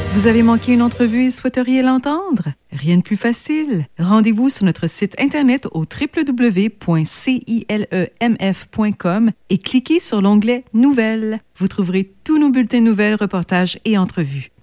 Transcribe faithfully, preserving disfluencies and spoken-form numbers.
Vous avez manqué une entrevue et souhaiteriez l'entendre? Rien de plus facile. Rendez-vous sur notre site internet au w w w point cilemf point com et cliquez sur l'onglet Nouvelles. Vous trouverez tous nos bulletins de nouvelles, reportages et entrevues.